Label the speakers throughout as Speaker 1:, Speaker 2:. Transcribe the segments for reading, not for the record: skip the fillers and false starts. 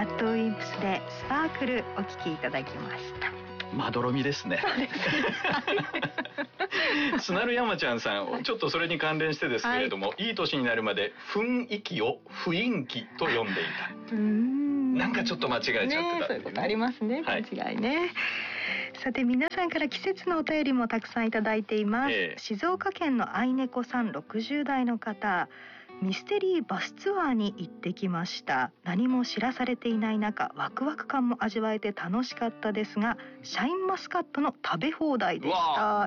Speaker 1: ラッドウィンプスでスパークルお聴きいただきました。
Speaker 2: まどろみですね。
Speaker 1: そうです
Speaker 2: スナル山ちゃんさん、ちょっとそれに関連してですけれども、いい年になるまで雰囲気を雰囲気と呼んでいた。なんかちょっと間違えちゃってた、
Speaker 1: ね、そういうことありますね、間違いね。さて皆さんから季節のお便りもたくさんいただいています。静岡県の愛猫さん60代の方、ミステリーバスツアーに行ってきました。何も知らされていない中、ワクワク感も味わえて楽しかったですが、シャインマスカットの食べ放題でした。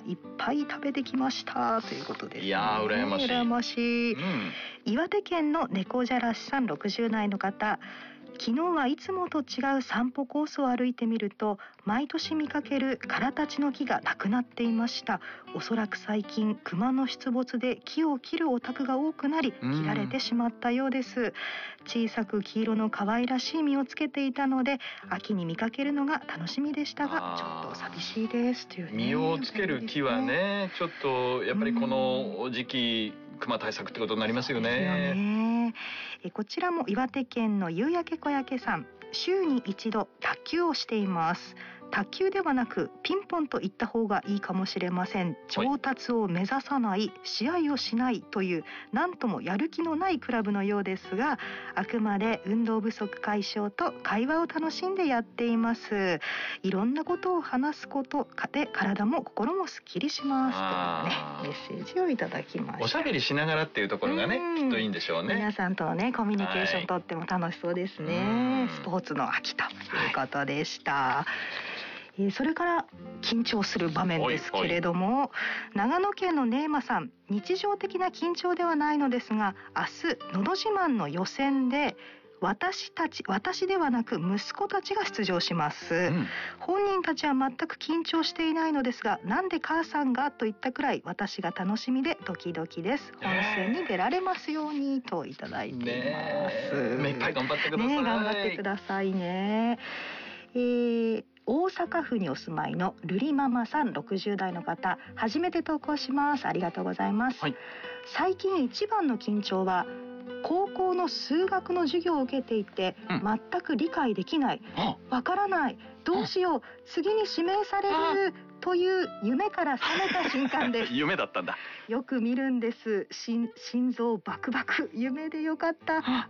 Speaker 1: いっぱい食べてきましたということですね。
Speaker 2: いやー羨ましい。
Speaker 1: 羨ましい、岩手県の猫じゃらしさん60代の方、昨日はいつもと違う散歩コースを歩いてみると、毎年見かける空たちの木がなくなっていました。おそらく最近熊の出没で木を切るお宅が多くなり、切られてしまったようです。小さく黄色の可愛らしい実をつけていたので、秋に見かけるのが楽しみでしたが、ちょっと寂しいですというね。
Speaker 2: 実をつける木はね、ちょっとやっぱりこの時期、熊対策ってことになりますよね。
Speaker 1: こちらも岩手県の夕焼け小焼けさん、週に一度卓球をしています。卓球ではなくピンポンと言った方がいいかもしれません。上達を目指さない、試合をしないという、なんともやる気のないクラブのようですが、あくまで運動不足解消と会話を楽しんでやっています。いろんなことを話すことで体も心もすっきりしますというね、メッセージをいただきました。
Speaker 2: おしゃべりしながらっていうところがね、きっといいんでしょうね。
Speaker 1: 皆さんとのねコミュニケーションとっても楽しそうですね。スポーツの秋ということでした。それから緊張する場面ですけれども、長野県のネーマさん、日常的な緊張ではないのですが、明日のど自慢の予選で私ではなく息子たちが出場します、本人たちは全く緊張していないのですが、なんで母さんがといったくらい私が楽しみでドキドキです。本戦に出られますようにといただいています。
Speaker 2: 目いっぱい頑張ってください。
Speaker 1: 頑張ってくださいね。大阪府にお住まいのルリママさん60代の方、初めて投稿します。ありがとうございます、最近一番の緊張は高校の数学の授業を受けていて、全く理解できない、わからない、どうしよう、次に指名されるという夢から覚めた瞬間です
Speaker 2: 夢だったんだ。
Speaker 1: よく見るんです。心臓バクバク、夢でよかった、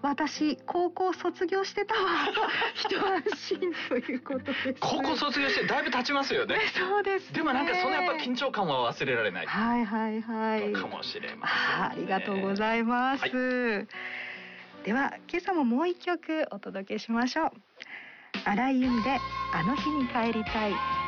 Speaker 1: 私高校卒業してたわ一安心ということです。
Speaker 2: 高校卒業してだいぶ経ちますよね。
Speaker 1: そうですね。で
Speaker 2: もなんかそのやっぱ緊張感は忘れられない、かもしれませんね。
Speaker 1: ありがとうございます、では今朝ももう一曲お届けしましょう。荒井由実であの日に帰りたい。